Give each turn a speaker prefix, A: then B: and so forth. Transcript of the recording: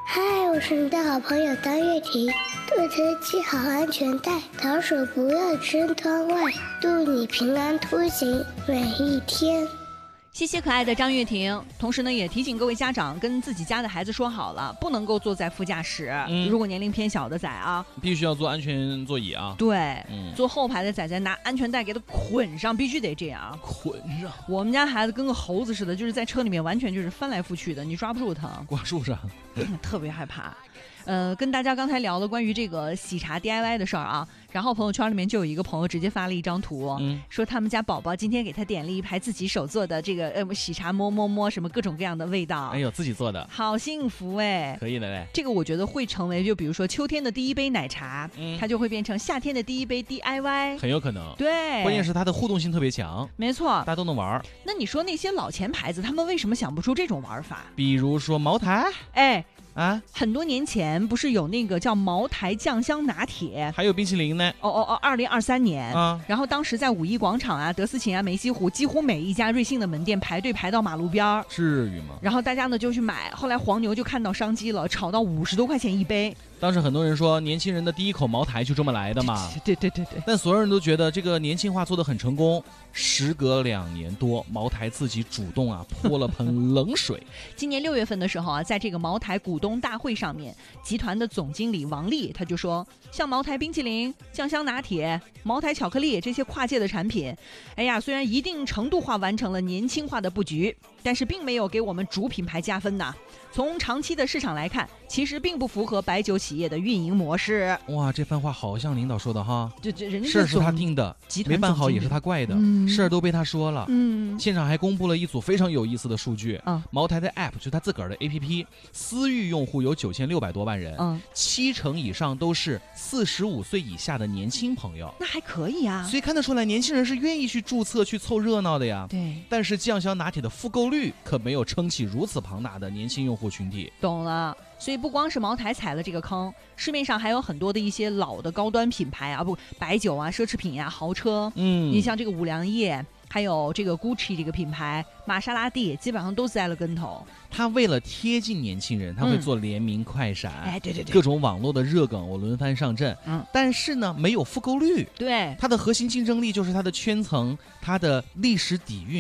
A: 嗨，我是你的好朋友张月婷。对车系好安全带，逃手不要伸窗外，祝你平安出行每一天。
B: 谢谢可爱的张月婷，同时呢也提醒各位家长跟自己家的孩子说好了，不能够坐在副驾驶，如果年龄偏小的仔啊，
C: 必须要坐安全座椅啊。
B: 对，坐后排的仔仔拿安全带给他捆上，必须得这样
C: 捆上。
B: 我们家孩子跟个猴子似的，就是在车里面完全就是翻来覆去的，你抓不住他，
C: 挂树上，
B: 特别害怕。跟大家刚才聊了关于这个喜茶 DIY 的事儿啊，然后朋友圈里面就有一个朋友直接发了一张图，说他们家宝宝今天给他点了一排自己手做的这个喜茶摸什么各种各样的味道，
C: 哎呦，自己做的，
B: 好幸福哎，
C: 可以的嘞。
B: 这个我觉得会成为，就比如说秋天的第一杯奶茶，它就会变成夏天的第一杯 DIY，
C: 很有可能。
B: 对，
C: 关键是它的互动性特别强，
B: 没错，
C: 大家都能玩。
B: 那你说那些老钱牌子，他们为什么想不出这种玩法？
C: 比如说茅台，
B: 很多年前不是有那个叫茅台酱香拿铁，
C: 还有冰淇淋呢。
B: 2023年然后当时在五一广场啊、德思琴啊、梅溪湖，几乎每一家瑞幸的门店排队排到马路边，
C: 至于吗？
B: 然后大家呢就去买，后来黄牛就看到商机了，炒到50多块钱一杯。
C: 当时很多人说，年轻人的第一口茅台就这么来的嘛。
B: 对。
C: 但所有人都觉得这个年轻化做得很成功。时隔2年多，茅台自己主动泼了盆冷水。
B: 今年6月份的时候啊，在这个茅台股东大会上面，集团的总经理王丽他就说，像茅台冰淇淋、酱香拿铁、茅台巧克力这些跨界的产品，虽然一定程度化完成了年轻化的布局，但是并没有给我们主品牌加分呐。从长期的市场来看，其实并不符合白酒企业的运营模式。
C: 哇，这番话好像领导说的哈，
B: 人家
C: 事儿是他定的，没办好也是他怪的，事儿都被他说了。现场还公布了一组非常有意思的数据。茅台的 App 就是他自个儿的 APP， 私域用户有9600多万人，70%以上都是45岁以下的年轻朋友。
B: 那还可以啊，
C: 所以看得出来，年轻人是愿意去注册去凑热闹的呀。
B: 对，
C: 但是酱香拿铁的复购率可没有撑起如此庞大的年轻用户群体。
B: 懂了。所以不光是茅台踩了这个坑，市面上还有很多的一些老的高端品牌白酒啊、奢侈品呀、豪车。你像这个五粮液，还有这个 Gucci 这个品牌，玛莎拉蒂基本上都栽了跟头。
C: 他为了贴近年轻人，他会做联名快闪，
B: 对，
C: 各种网络的热梗我轮番上阵。但是呢，没有复购率。
B: 对，
C: 它的核心竞争力就是它的圈层，它的历史底蕴。